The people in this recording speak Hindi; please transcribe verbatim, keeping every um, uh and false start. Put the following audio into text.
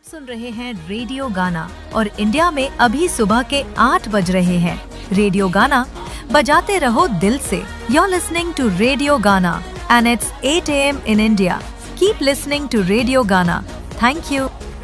सुन रहे हैं रेडियो गाना और इंडिया में अभी सुबह के आठ बज रहे हैं। रेडियो गाना बजाते रहो दिल से। You're listening to Radio Gana and it's eight a m in India. Keep listening to Radio Gana. Thank you.